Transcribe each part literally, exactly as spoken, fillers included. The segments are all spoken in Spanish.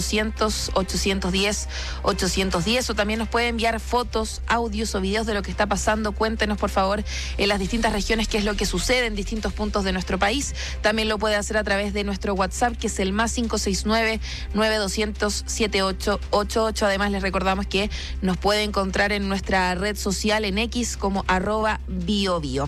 ochocientos, ochocientos diez, ochocientos diez, o también nos puede enviar fotos, audios o videos de lo que está pasando. Cuéntenos, por favor, en las distintas regiones qué es lo que sucede en distintos puntos de nuestro país. También lo puede hacer a través de nuestro WhatsApp, que es el más cinco seis nueve, nueve dos cero cero, siete ocho ocho ocho. Además, les recordamos que nos puede encontrar en nuestra red social en X como arroba biobio.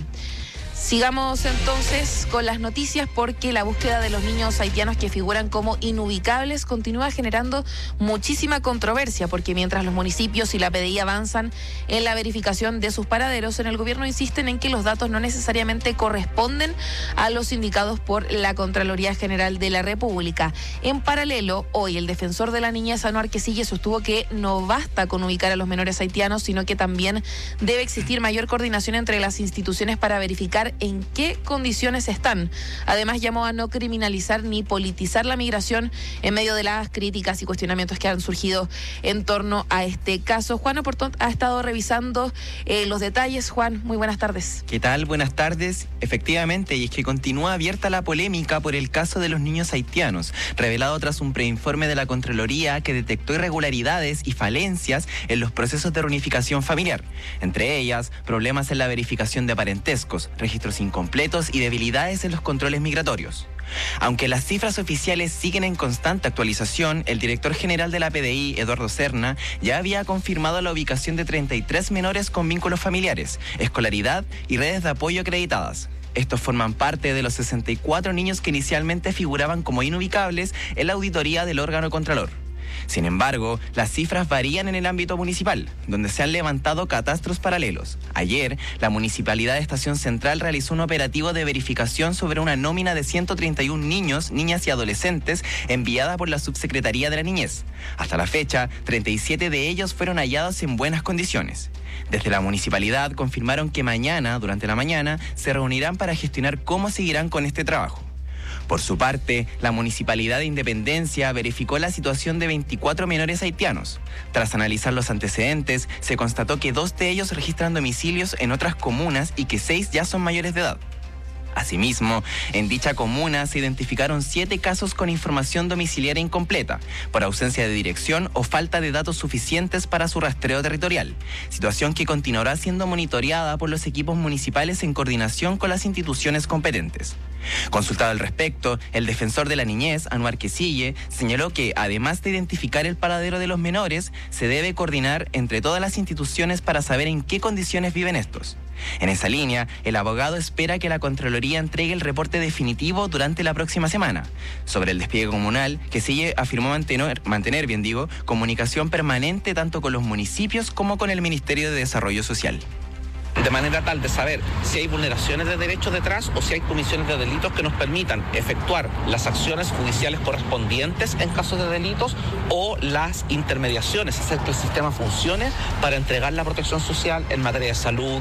Sigamos entonces con las noticias, porque la búsqueda de los niños haitianos que figuran como inubicables continúa generando muchísima controversia, porque mientras los municipios y la P D I avanzan en la verificación de sus paraderos, en el gobierno insisten en que los datos no necesariamente corresponden a los indicados por la Contraloría General de la República. En paralelo, hoy el defensor de la niñez, Anuar Quisille, sostuvo que no basta con ubicar a los menores haitianos, sino que también debe existir mayor coordinación entre las instituciones para verificar en qué condiciones están. Además, llamó a no criminalizar ni politizar la migración en medio de las críticas y cuestionamientos que han surgido en torno a este caso. Juan Oportón ha estado revisando eh, los detalles. Juan, muy buenas tardes. ¿Qué tal? Buenas tardes. Efectivamente, y es que continúa abierta la polémica por el caso de los niños haitianos, revelado tras un preinforme de la Contraloría que detectó irregularidades y falencias en los procesos de reunificación familiar, entre ellas problemas en la verificación de parentescos, registros incompletos y debilidades en los controles migratorios. Aunque las cifras oficiales siguen en constante actualización, el director general de la P D I, Eduardo Serna, ya había confirmado la ubicación de treinta y tres menores con vínculos familiares, escolaridad y redes de apoyo acreditadas. Estos forman parte de los sesenta y cuatro niños que inicialmente figuraban como inubicables en la auditoría del órgano Contralor. Sin embargo, las cifras varían en el ámbito municipal, donde se han levantado catastros paralelos. Ayer, la Municipalidad de Estación Central realizó un operativo de verificación sobre una nómina de ciento treinta y uno niños, niñas y adolescentes enviada por la Subsecretaría de la Niñez. Hasta la fecha, treinta y siete de ellos fueron hallados en buenas condiciones. Desde la municipalidad confirmaron que mañana, durante la mañana, se reunirán para gestionar cómo seguirán con este trabajo. Por su parte, la Municipalidad de Independencia verificó la situación de veinticuatro menores haitianos. Tras analizar los antecedentes, se constató que dos de ellos registran domicilios en otras comunas y que seis ya son mayores de edad. Asimismo, en dicha comuna se identificaron siete casos con información domiciliaria incompleta, por ausencia de dirección o falta de datos suficientes para su rastreo territorial, situación que continuará siendo monitoreada por los equipos municipales en coordinación con las instituciones competentes. Consultado al respecto, el defensor de la niñez, Anuar Quisille, señaló que, además de identificar el paradero de los menores, se debe coordinar entre todas las instituciones para saber en qué condiciones viven estos. En esa línea, el abogado espera que la Contraloría entregue el reporte definitivo durante la próxima semana. Sobre el despliegue comunal, Quisille afirmó mantener, mantener, bien digo, comunicación permanente tanto con los municipios como con el Ministerio de Desarrollo Social. De manera tal de saber si hay vulneraciones de derechos detrás o si hay comisiones de delitos que nos permitan efectuar las acciones judiciales correspondientes en casos de delitos o las intermediaciones, hacer que el sistema funcione para entregar la protección social en materia de salud.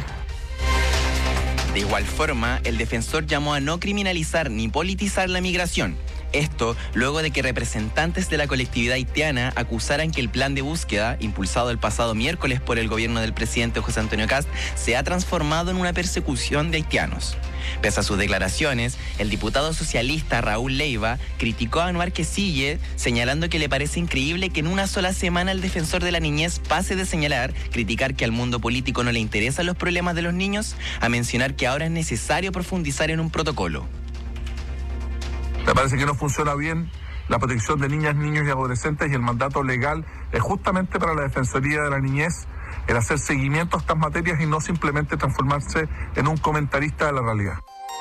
De igual forma, el defensor llamó a no criminalizar ni politizar la migración. Esto luego de que representantes de la colectividad haitiana acusaran que el plan de búsqueda, impulsado el pasado miércoles por el gobierno del presidente José Antonio Kast, se ha transformado en una persecución de haitianos. Pese a sus declaraciones, el diputado socialista Raúl Leiva criticó a Anuar Quisille, señalando que le parece increíble que en una sola semana el defensor de la niñez pase de señalar, criticar que al mundo político no le interesan los problemas de los niños, a mencionar que ahora es necesario profundizar en un protocolo. Me parece que no funciona bien la protección de niñas, niños y adolescentes, y el mandato legal es justamente para la Defensoría de la Niñez el hacer seguimiento a estas materias y no simplemente transformarse en un comentarista de la realidad.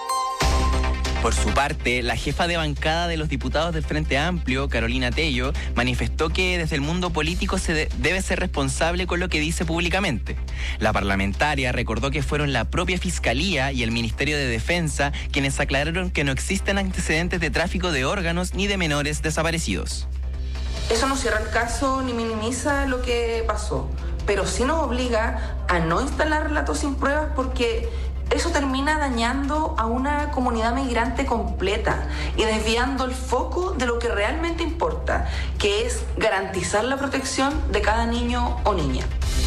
Por su parte, la jefa de bancada de los diputados del Frente Amplio, Carolina Tello, manifestó que desde el mundo político se de- debe ser responsable con lo que dice públicamente. La parlamentaria recordó que fueron la propia Fiscalía y el Ministerio de Defensa quienes aclararon que no existen antecedentes de tráfico de órganos ni de menores desaparecidos. Eso no cierra el caso ni minimiza lo que pasó, pero sí nos obliga a no instalar relatos sin pruebas, porque eso termina dañando a una comunidad migrante completa y desviando el foco de lo que realmente importa, que es garantizar la protección de cada niño o niña.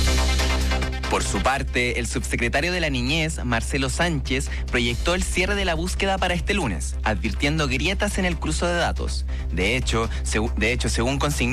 Por su parte, el subsecretario de la Niñez, Marcelo Sánchez, proyectó el cierre de la búsqueda para este lunes, advirtiendo grietas en el cruce de datos. De hecho, seg- de hecho según consignó